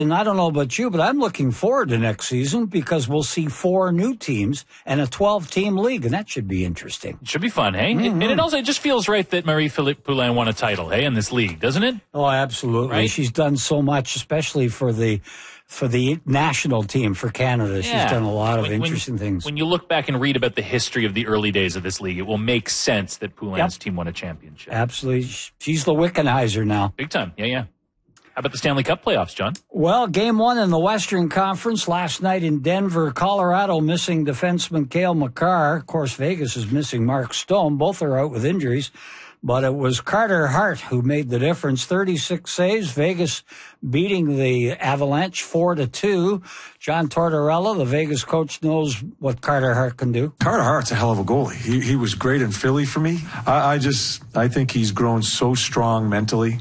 And I don't know about you, but I'm looking forward to next season because we'll see 4 new teams and a 12-team league, and that should be interesting. It should be fun, hey? And it also just feels right that Marie-Philippe Poulin won a title, hey, in this league, doesn't it? Oh, absolutely. Right? She's done so much, especially for the national team for Canada. Yeah. She's done a lot of interesting things. When you look back and read about the history of the early days of this league, it will make sense that Poulin's team won a championship. Absolutely. She's the Wickenheiser now. Big time, yeah. How about the Stanley Cup playoffs, John? Well, Game 1 in the Western Conference last night in Denver. Colorado missing defenseman Cale Makar. Of course, Vegas is missing Mark Stone. Both are out with injuries. But it was Carter Hart who made the difference. 36 saves. Vegas beating the Avalanche 4-2. John Tortorella, the Vegas coach, knows what Carter Hart can do. Carter Hart's a hell of a goalie. He was great in Philly for me. I think he's grown so strong mentally.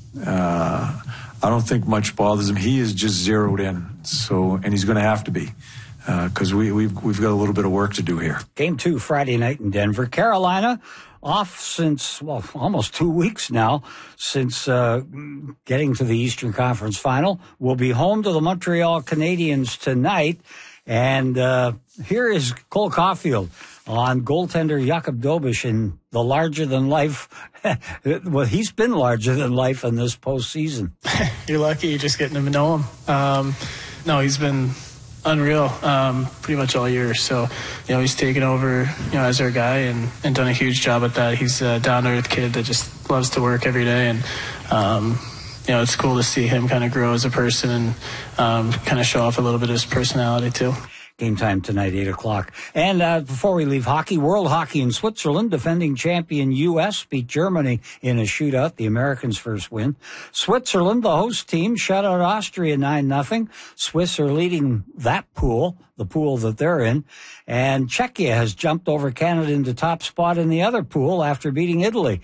I don't think much bothers him. He is just zeroed in. And he's going to have to be. Because we've got a little bit of work to do here. Game 2 Friday night in Denver. Carolina off since, almost 2 weeks now since getting to the Eastern Conference Final. We'll be home to the Montreal Canadiens tonight. And here is Cole Caulfield on goaltender Jakub Dobeš in the larger-than-life. Well, he's been larger-than-life in this postseason. You're lucky you're just getting to know him. No, he's been unreal pretty much all year. So, he's taken over, as our guy and done a huge job at that. He's a down-to-earth kid that just loves to work every day. And, it's cool to see him kind of grow as a person and kind of show off a little bit of his personality, too. Game time tonight, 8 o'clock. And before we leave hockey, World Hockey in Switzerland, defending champion U.S. beat Germany in a shootout, the Americans' first win. Switzerland, the host team, shut out Austria 9-0. Swiss are leading that pool, the pool that they're in. And Czechia has jumped over Canada into top spot in the other pool after beating Italy.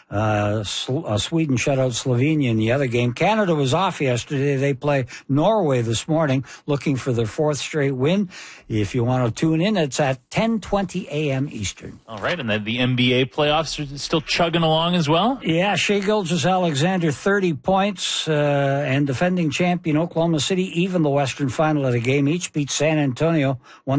Sweden shut out Slovenia in the other game. Canada was off yesterday. They play Norway this morning, looking for their 4th straight win. If you want to tune in, it's at 10:20 a.m. Eastern. All right, and then the NBA playoffs are still chugging along as well? Yeah, Shai Gilgeous-Alexander, 30 points, and defending champion Oklahoma City, even the Western Final at a game each, beat San Antonio,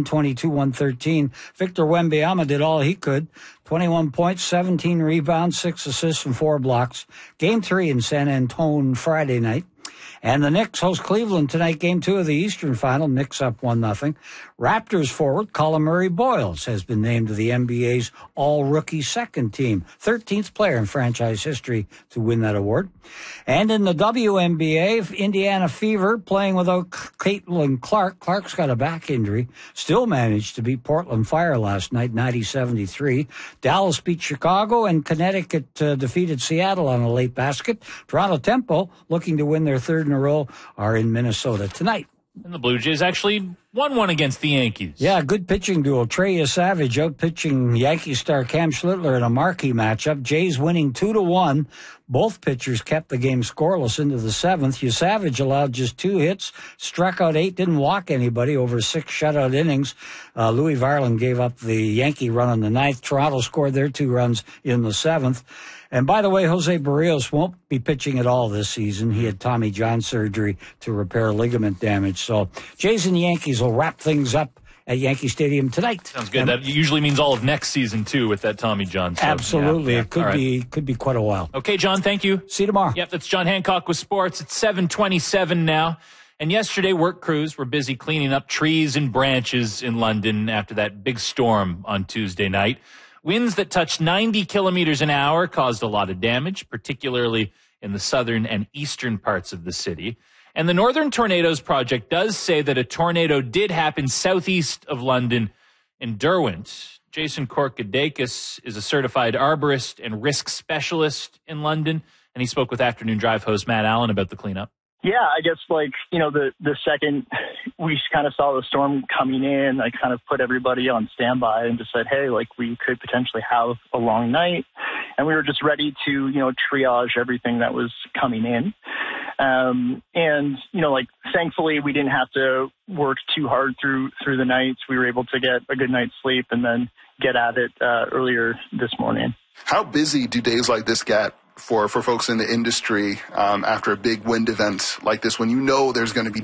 122-113. Victor Wembanyama did all he could. 21 points, 17 rebounds, 6 assists, and 4 blocks. Game 3 in San Antonio Friday night. And the Knicks host Cleveland tonight, Game 2 of the Eastern Final. Knicks up 1-0. Raptors forward Colin Murray-Boyles has been named to the NBA's all-rookie second team. 13th player in franchise history to win that award. And in the WNBA, Indiana Fever playing without Caitlin Clark. Clark's got a back injury. Still managed to beat Portland Fire last night, 90-73. Dallas beat Chicago, and Connecticut defeated Seattle on a late basket. Toronto Tempo, looking to win their 3rd in a row, are in Minnesota tonight. And the Blue Jays actually won one against the Yankees. Yeah, good pitching duo. Trey Savage out-pitching Yankee star Cam Schlittler in a marquee matchup. Jays winning 2-1. Both pitchers kept the game scoreless into the 7th. Savage allowed just 2 hits, struck out 8, didn't walk anybody over 6 shutout innings. Louis Varland gave up the Yankee run in the 9th. Toronto scored their 2 runs in the 7th. And by the way, Jose Barrios won't be pitching at all this season. He had Tommy John surgery to repair ligament damage. So Jays and Yankees will wrap things up at Yankee Stadium tonight. Sounds good. That usually means all of next season, too, with that Tommy John stuff. Absolutely. Yeah. It could be quite a while. Okay, John, thank you. See you tomorrow. Yep, that's John Hancock with sports. It's 7:27 now. And yesterday, work crews were busy cleaning up trees and branches in London after that big storm on Tuesday night. Winds that touched 90 kilometers an hour caused a lot of damage, particularly in the southern and eastern parts of the city. And the Northern Tornadoes Project does say that a tornado did happen southeast of London in Derwent. Jason Korkadakis is a certified arborist and risk specialist in London, and he spoke with Afternoon Drive host Matt Allen about the cleanup. Yeah, I guess the second we kind of saw the storm coming in, I kind of put everybody on standby and just said, hey, we could potentially have a long night. And we were just ready to, triage everything that was coming in. Thankfully we didn't have to work too hard through the nights. We were able to get a good night's sleep and then get at it earlier this morning. How busy do days like this get for folks in the industry after a big wind event like this, when you know there's going to be